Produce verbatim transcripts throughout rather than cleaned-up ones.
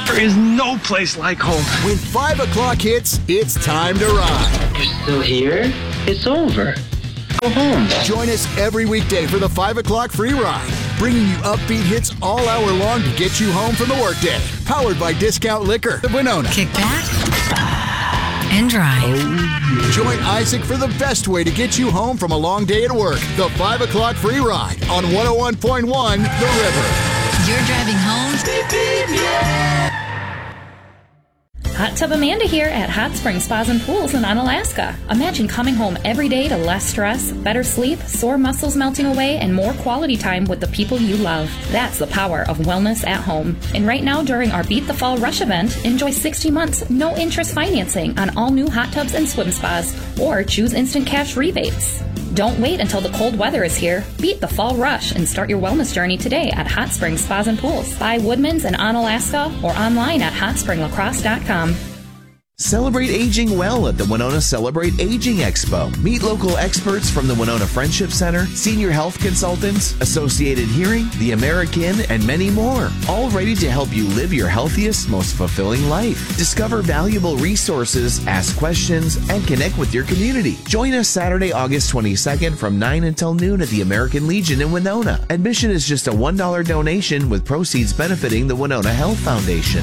There is no place like home. When five o'clock hits, it's time to ride. You're still here? It's over. Go home. Join us every weekday for the five o'clock free ride, bringing you upbeat hits all hour long to get you home from the workday. Powered by Discount Liquor of Winona. Kick back and drive. Oh, yeah. Join Isaac for the best way to get you home from a long day at work. The five o'clock free ride on one oh one point one The River. You're driving home. Beep, beep, yeah. Hot Tub Amanda here at Hot Springs Spas and Pools in Onalaska. Imagine coming home every day to less stress, better sleep, sore muscles melting away, and more quality time with the people you love. That's the power of wellness at home. And right now, during our Beat the Fall Rush event, enjoy sixty months, no interest financing on all new hot tubs and swim spas, or choose instant cash rebates. Don't wait until the cold weather is here. Beat the fall rush and start your wellness journey today at Hot Springs Spas and Pools by Woodman's in Onalaska or online at hot spring lacrosse dot com. Celebrate aging well at the Winona Celebrate Aging Expo. Meet local experts from the Winona Friendship Center, senior health consultants, Associated Hearing, the American, and many more. All ready to help you live your healthiest, most fulfilling life. Discover valuable resources, ask questions, and connect with your community. Join us Saturday, August twenty-second from nine until noon at the American Legion in Winona. Admission is just a one dollar donation with proceeds benefiting the Winona Health Foundation.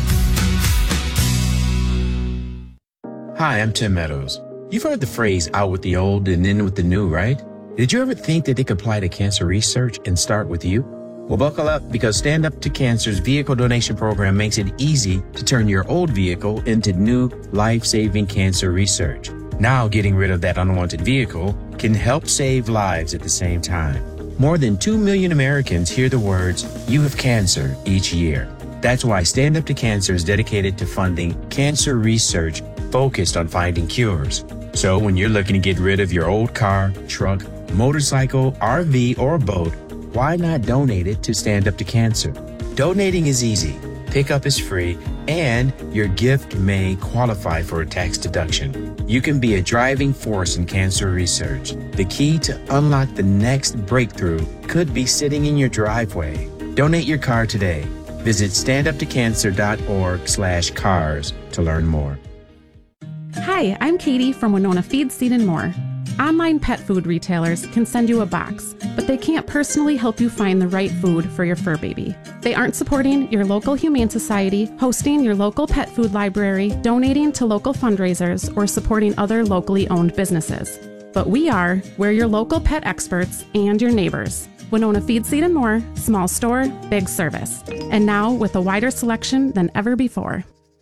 Hi, I'm Tim Meadows. You've heard the phrase out with the old and in with the new, right? Did you ever think that they could apply to cancer research and start with you? Well, buckle up, because Stand Up to Cancer's vehicle donation program makes it easy to turn your old vehicle into new life-saving cancer research. Now, getting rid of that unwanted vehicle can help save lives at the same time. More than two million Americans hear the words, "You have cancer," each year. That's why Stand Up to Cancer is dedicated to funding cancer research focused on finding cures. So when you're looking to get rid of your old car, truck, motorcycle, R V, or boat, why not donate it to Stand Up to Cancer? Donating is easy, pickup is free, and your gift may qualify for a tax deduction. You can be a driving force in cancer research. The key to unlock the next breakthrough could be sitting in your driveway. Donate your car today. Visit standuptocancer.org slash cars to learn more. Hi, I'm Katie from Winona Feed, Seed and More. Online pet food retailers can send you a box, but they can't personally help you find the right food for your fur baby. They aren't supporting your local humane society, hosting your local pet food library, donating to local fundraisers, or supporting other locally owned businesses. But we are. We're your local pet experts and your neighbors. Winona Feed, Seed and More, small store, big service. And now with a wider selection than ever before.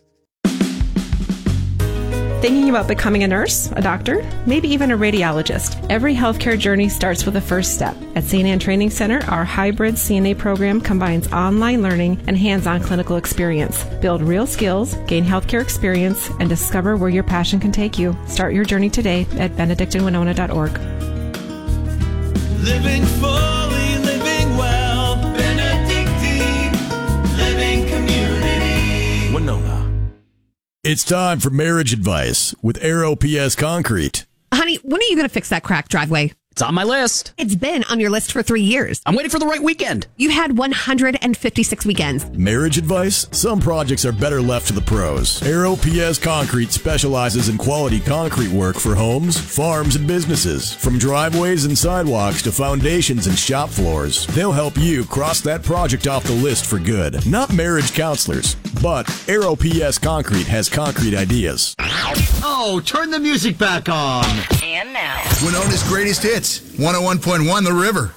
Thinking about becoming a nurse, a doctor, maybe even a radiologist? Every healthcare journey starts with a first step. At Saint Anne Training Center, our hybrid C N A program combines online learning and hands-on clinical experience. Build real skills, gain healthcare experience, and discover where your passion can take you. Start your journey today at benedictine winona dot org. Living fully, living well. Benedictine Living Community. Winona. It's time for marriage advice with Aero P S Concrete. Honey, when are you going to fix that cracked driveway? It's on my list. It's been on your list for three years. I'm waiting for the right weekend. You had one hundred fifty-six weekends. Marriage advice? Some projects are better left to the pros. Aero P S Concrete specializes in quality concrete work for homes, farms, and businesses. From driveways and sidewalks to foundations and shop floors, they'll help you cross that project off the list for good. Not marriage counselors, but Aero P S Concrete has concrete ideas. Oh, turn the music back on. And now, Winona's greatest hits, one oh one point one The River.